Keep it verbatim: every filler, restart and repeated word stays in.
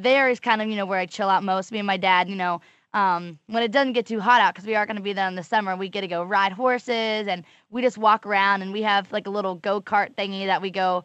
there is kind of, you know, where I chill out most. Me and my dad, you know, um, when it doesn't get too hot out, because we are going to be there in the summer, we get to go ride horses and we just walk around and we have like a little go kart thingy that we go